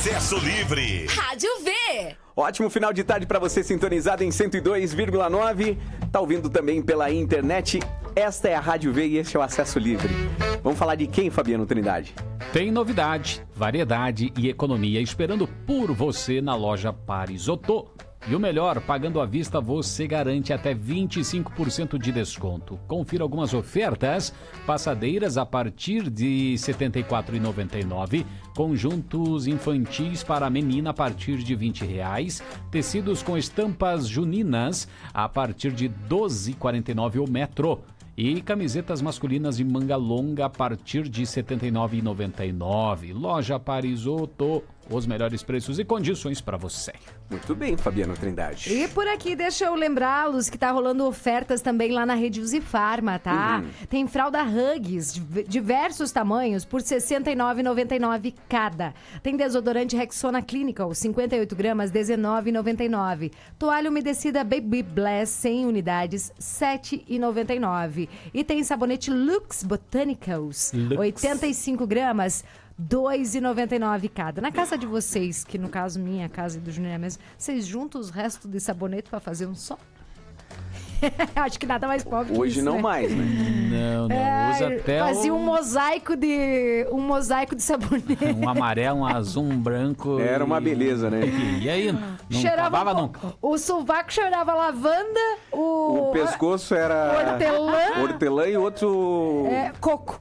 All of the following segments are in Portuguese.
Acesso Livre. Rádio V. Ótimo final de tarde para você sintonizado em 102,9. Tá ouvindo também pela internet. Esta é a Rádio V e este é o Acesso Livre. Vamos falar de quem, Fabiano Trindade? Tem novidade, variedade e economia esperando por você na loja Parisotto. E o melhor, pagando à vista você garante até 25% de desconto. Confira algumas ofertas: passadeiras a partir de R$ 74,99, conjuntos infantis para menina a partir de R$ 20, tecidos com estampas juninas a partir de R$ 12,49 o metro. E camisetas masculinas de manga longa a partir de R$ 79,99. Loja Parisotto, os melhores preços e condições para você. Muito bem, Fabiano Trindade. E por aqui, deixa eu lembrá-los que tá rolando ofertas também lá na Rede Uzifarma, tá? Tem fralda Huggies, diversos tamanhos, por R$ 69,99 cada. Tem desodorante Rexona Clinical, 58 gramas, R$ 19,99. Toalha umedecida Baby Bless, 100 unidades, R$ 7,99. E tem sabonete Lux Botanicals, 85 gramas, R$ 2,99 cada. Na casa de vocês, que no caso minha casa e do Júnior mesmo, vocês juntam os restos de sabonete pra fazer um só? Acho que nada mais pobre que Hoje isso, não né? mais, né? Não, usa até fazia um mosaico de sabonete. um amarelo, um azul, um branco. Era uma beleza, né? E aí, não Cheirava acabava nunca. O sovaco cheirava lavanda, O pescoço era hortelã e outro... coco.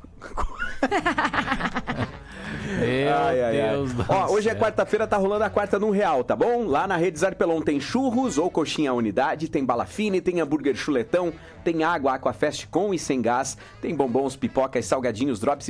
Meu Deus do Ó, hoje é céu. quarta-feira, tá rolando a quarta no Real, tá bom? Lá na Rede Zarpelon tem churros ou coxinha à unidade, tem bala fine, tem hambúrguer chuletão, tem água Aquafest com e sem gás, tem bombons, pipocas, salgadinhos, drops e